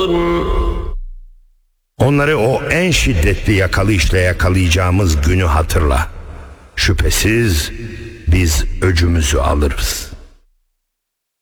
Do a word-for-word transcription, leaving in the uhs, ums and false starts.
Onları o en şiddetli yakalayışla yakalayacağımız günü hatırla. Şüphesiz biz öcümüzü alırız.